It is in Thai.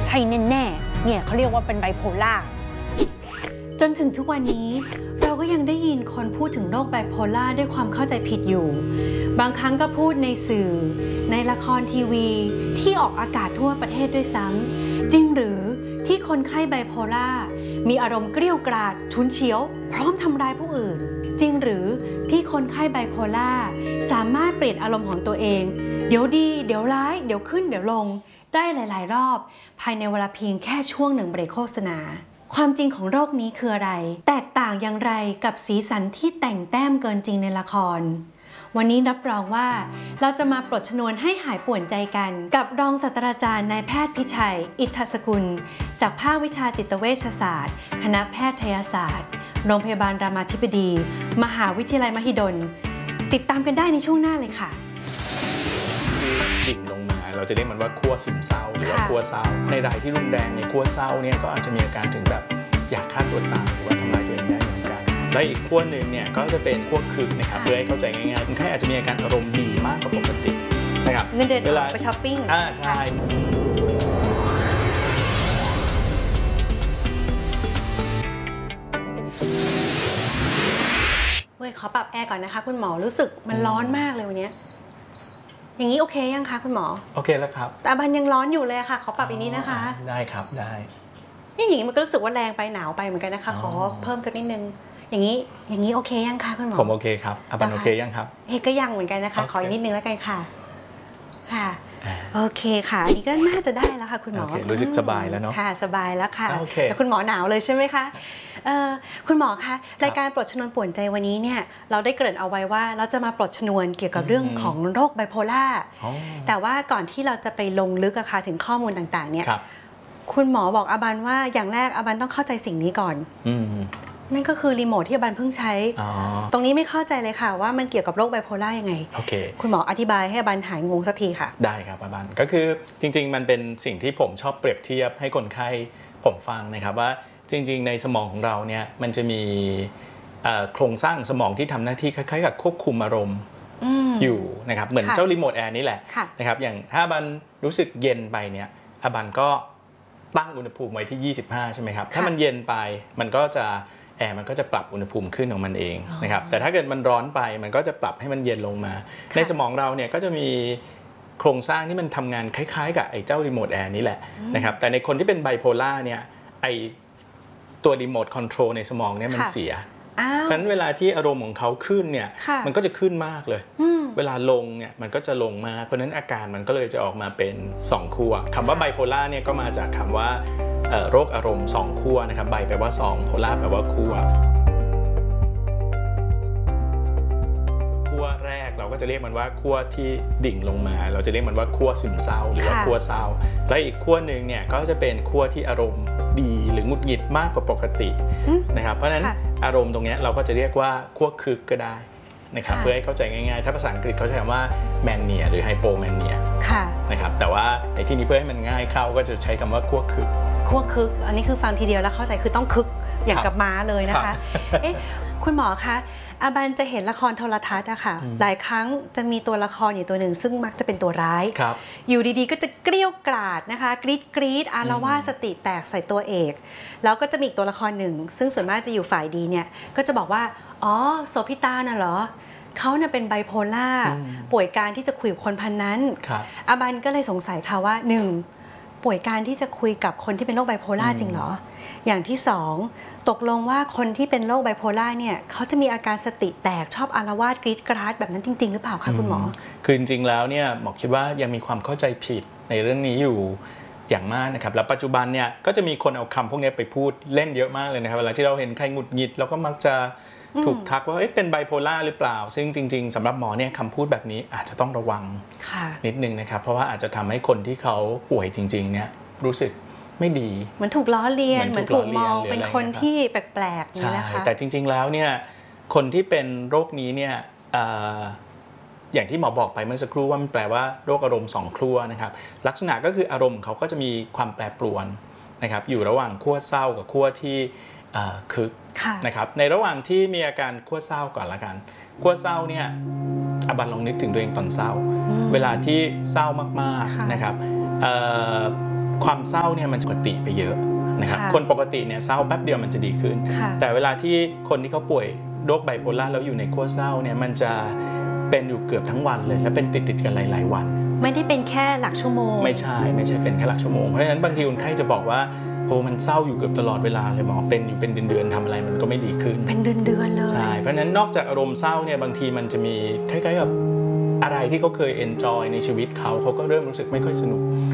ช่แน่ๆเนี่ยเขาเรียกว่าเป็นไบโพล่าจนถึงทุกวันนี้เราก็ยังได้ยินคนพูดถึงโรคไบโพล่าด้วยความเข้าใจผิดอยู่บางครั้งก็พูดในสื่อในละครทีวีที่ออกอากาศทั่วประเทศด้วยซ้ำจริงหรือที่คนไข้ไบโพล่ามีอารมณ์เกรี้ยวกราดฉุนเฉียวพร้อมทำร้ายผู้อื่นจริงหรือที่คนไข้ไบโพล่าสามารถเปลี่ยนอารมณ์ของตัวเองเดี๋ยวดีเดี๋ยวร้ายเดี๋ยวขึ้นเดี๋ยวลงได้หลายๆรอบภายในเวลาเพียงแค่ช่วงหนึ่งเบรกโฆษณาความจริงของโรคนี้คืออะไรแตกต่างอย่างไรกับสีสันที่แต่งแต้มเกินจริงในละครวันนี้รับรองว่าเราจะมาปลดชนวนให้หายป่วนใจกันกับรองศาสตราจารย์นายแพทย์พิชัยอิทธสกุลจากภาควิชาจิตเวชศาสตร์คณะแพทยศาสตร์โรงพยาบาลรามาธิบดีมหาวิทยาลัยมหิดลติดตามกันได้ในช่วงหน้าเลยค่ะดิ่งลงมาเราจะเรียกมันว่าขั้วซึมเศร้าหรือว่าขั้วเศร้าในรายที่รุนแรงในขั้วเศร้าเนี่ยก็อาจจะมีอาการถึงแบบอยากฆ่าตัวตายหรือว่าทำลายตัวเองได้เหมือนกันและอีกขั้วหนึ่งเนี่ยก็จะเป็นขั้วคึกนะครับเพื่อให้เข้าใจง่ายๆคนไข้อาจจะมีอาการอารมณ์ดีมากกว่าปกตินะครับเงินเดือนออกไปช้อปปิ้งใช่ขอปรับแอร์ก่อนนะคะคุณหมอรู้สึกมันร้อนมากเลยวันนี้อย่างนี้โอเคยังคะคุณหมอโอเคแล้วครับแต่บันยังร้อนอยู่เลยค่ะขอปรับอีกนิดนะคะได้ครับได้อย่างนี้มันก็รู้สึกว่าแรงไปหนาวไปเหมือนกันนะคะขอเพิ่มสักนิดนึงอย่างนี้โอเคยังคะคุณหมอผมโอเคครับบันโอเคยังครับก็ยังเหมือนกันนะคะขออีกนิดนึงแล้วกันค่ะโอเคค่ะอันนี้ก็น่าจะได้แล้วค่ะคุณหมอรู้สึกสบายแล้วเนาะค่ะสบายแล้วค่ะแต่คุณหมอหนาวเลยใช่ไหมคะคุณหมอคะรายการปลดชนวนป่วนใจวันนี้เนี่ยเราได้เกริ่นเอาไว้ว่าเราจะมาปลดชนวนเกี่ยวกับเรื่องของโรคไบโพล่าแต่ว่าก่อนที่เราจะไปลงลึกอะค่ะถึงข้อมูลต่างๆเนี่ยคุณหมอบอกอาบันว่าอย่างแรกอาบันต้องเข้าใจสิ่งนี้ก่อนนั่นก็คือรีโมทที่อาบันเพิ่งใช้ตรงนี้ไม่เข้าใจเลยค่ะว่ามันเกี่ยวกับโรคไบโพล่ายังไงคุณหมออธิบายให้อาบันหายงงสักทีค่ะได้ครับอาบันก็คือจริงๆมันเป็นสิ่งที่ผมชอบเปรียบเทียบให้คนไข้ผมฟังนะครับว่าจริงๆในสมองของเราเนี่ยมันจะมีโครงสร้างสมองที่ทำหน้าที่คล้ายๆกับควบคุมอารมณ์อยู่นะครับเหมือนเจ้ารีโมทแอร์นี่แหละนะครับอย่างถ้าอาบันรู้สึกเย็นไปเนี่ยอาบันก็ตั้งอุณหภูมิไว้ที่25ใช่ไหมครับถ้ามันเย็นไปมันก็จะแอร์มันก็จะปรับอุณหภูมิขึ้นของมันเองนะครับแต่ถ้าเกิดมันร้อนไปมันก็จะปรับให้มันเย็นลงมาในสมองเราเนี่ยก็จะมีโครงสร้างที่มันทำงานคล้ายๆกับไอ้เจ้ารีโมทแอร์นี่แหละนะครับแต่ในคนที่เป็นไบโพล่าเนี่ยไอ้ตัวรีโมทคอนโทรลในสมองเนี่ยมันเสียเพราะฉะนั้นเวลาที่อารมณ์ของเขาขึ้นเนี่ยมันก็จะขึ้นมากเลยเวลาลงเนี่ยมันก็จะลงมากเพราะฉะนั้นอาการมันก็เลยจะออกมาเป็น2ขั้วคำว่าไบโพล่าเนี่ยก็มาจากคำว่าโรคอารมณ์2ขั้วนะครับไบแปลว่า2โพล่าแปลว่าขั้วแรกเราก็จะเรียกมันว่าขั้วที่ดิ่งลงมาเราจะเรียกมันว่าขั้วซึมเศร้าหรือว่าขั้วเศร้าและอีกขั้วหนึ่งเนี่ยก็จะเป็นขั้วที่อารมณ์ดีหรือหงุดหงิดมากกว่าปกตินะครับเพราะฉะนั้นอารมณ์ตรงนี้เราก็จะเรียกว่าขั้วคึกก็ได้นะครับเพื่อให้เข้าใจง่ายๆถ้าภาษาอังกฤษเขาใช้คำว่าแมนเนียหรือไฮโปแมนเนียนะครับแต่ว่าในที่นี้เพื่อให้มันง่ายเข้าก็จะใช้คำว่าขั้วคึกอันนี้คือฟังทีเดียวแล้วเข้าใจคือต้องคึกอย่างกับม้าเลยนะคะคุณหมอคะอาบันจะเห็นละครโทรทัศน์อะค่ะหลายครั้งจะมีตัวละครอยู่ตัวหนึ่งซึ่งมักจะเป็นตัวร้ายอยู่ดีๆก็จะเกรี้ยวกราดนะคะกรี๊ดอาละวาดสติแตกใส่ตัวเอกแล้วก็จะมีอีกตัวละครหนึ่งซึ่งส่วนมากจะอยู่ฝ่ายดีเนี่ยก็จะบอกว่าอ๋อโสภิตาน่ะเหรอเขาเนี่ยเป็นไบโพล่าป่วยการที่จะคุยกับคนพันนั้นอาบันก็เลยสงสัยค่ะว่า1ป่วยการที่จะคุยกับคนที่เป็นโรคไบโพล่าจริงเหรออย่างที่2ตกลงว่าคนที่เป็นโรคไบโพล่าเนี่ยเขาจะมีอาการสติแตกชอบอาละวาดกรี๊ดกราดแบบนั้นจริงๆหรือเปล่าคะคุณหมอคือจริงๆแล้วเนี่ยหมอคิดว่ายังมีความเข้าใจผิดในเรื่องนี้อยู่อย่างมากนะครับแล้วปัจจุบันเนี่ยก็จะมีคนเอาคำพวกนี้ไปพูดเล่นเยอะมากเลยนะครับเวลาที่เราเห็นใครหงุดหงิดเราก็มักจะถูกทักว่าเป็นไบโพล่าหรือเปล่าซึ่งจริงๆสำหรับหมอเนี่ยคำพูดแบบนี้อาจจะต้องระวังนิดนึงนะครับเพราะว่าอาจจะทำให้คนที่เขาป่วยจริงๆเนี่ยรู้สึกไม่ดีเหมือนถูกล้อเลียนเหมือนถูกมองเป็นคนที่แปลกๆนี่นะคะแต่จริงๆแล้วเนี่ยคนที่เป็นโรคนี้เนี่ยอย่างที่หมอบอกไปเมื่อสักครู่ว่ามันแปลว่าโรคอารมณ์2ขั้วนะครับลักษณะก็คืออารมณ์เขาก็จะมีความแปรปรวนนะครับอยู่ระหว่างขั้วเศร้ากับขั้วที่คึกนะครับในระหว่างที่มีอาการขั้วเศร้าก่อนละกันขั้วเศร้าเนี่ยอาบันลองนึกถึงตัวเองตอนเศร้าเวลาที่เศร้ามากๆนะครับคความเศร้าเนี่ยมันปกติไปเยอะนะครับค่ะคนปกติเนี่ยเศร้าแป๊บเดียวมันจะดีขึ้นค่ะแต่เวลาที่คนที่เขาป่วยโรคไบโพล่าแล้วอยู่ในขั้วเศร้าเนี่ยมันจะเป็นอยู่เกือบทั้งวันเลยและเป็นติดกันหลายๆวันไม่ได้เป็นแค่หลักชั่วโมงไม่ใช่เป็นแค่หลักชั่วโมงเพราะฉะนั้นบางทีคนไข้จะบอกว่าโอ้มันเศร้าอยู่เกือบตลอดเวลาเลยหมอเป็นอยู่เป็นเดือนๆทำอะไรมันก็ไม่ดีขึ้นเป็นเดือนๆเลยใช่เพราะฉะนั้นนอกจากอารมณ์เศร้าเนี่ยบางทีมันจะมีคล้ายๆกับอะไรที่เขาเคยเอนจอยในชีวิตเขาก็เริ่มรู้สึกไม่ค่อยสนุก